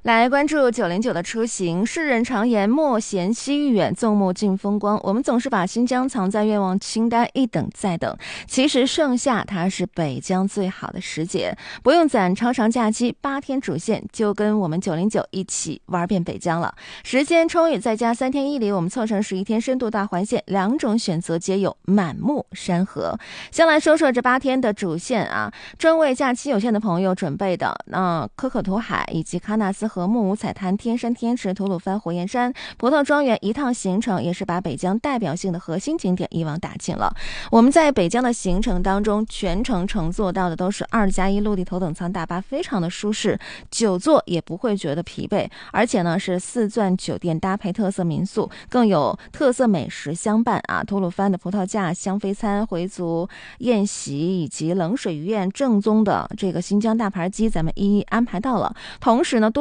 来关注909的出行。世人常言莫嫌西域远，纵目尽风光。我们总是把新疆藏在愿望清单一等再等，其实盛夏它是北疆最好的时节，不用攒超长假期，8天主线就跟我们909一起玩遍北疆了。时间充裕，再加3天一里，我们凑成11天深度大环线，2种选择皆有，满目山河。先来说说这8天的主线啊，专为假期有限的朋友准备的可可图海以及喀纳斯河木五彩滩、天山天池、吐鲁番火焰山、葡萄庄园一趟行程，也是把北疆代表性的核心景点一网打尽了。我们在北疆的行程当中，全程乘坐到的都是2+1陆地头等舱大巴，非常的舒适，久坐也不会觉得疲惫，而且呢是4钻酒店搭配特色民宿，更有特色美食相伴啊，吐鲁番的葡萄架、香妃餐、回族宴席以及冷水鱼宴，正宗的这个新疆大盘鸡，咱们一一安排到了。同时呢，